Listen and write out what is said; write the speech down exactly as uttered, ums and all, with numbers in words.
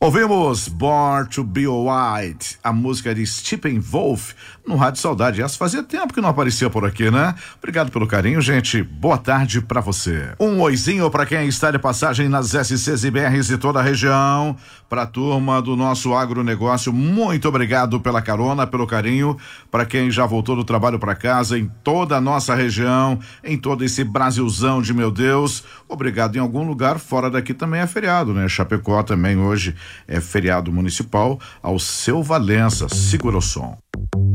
Ouvimos Born to Be White, a música de Stephen Wolf, no Rádio Saudade. Essa fazia tempo que não aparecia por aqui, né? Obrigado pelo carinho, gente. Boa tarde pra você. Um oizinho pra quem está de passagem nas S Cs e B Rs de toda a região. Pra turma do nosso agronegócio, muito obrigado pela carona, pelo carinho. Pra quem já voltou do trabalho pra casa, em toda a nossa região, em todo esse Brasilzão de meu Deus. Obrigado. Em algum lugar fora daqui também é feriado, né? Chapecó também hoje é feriado municipal. Ao seu Valença, segura o som.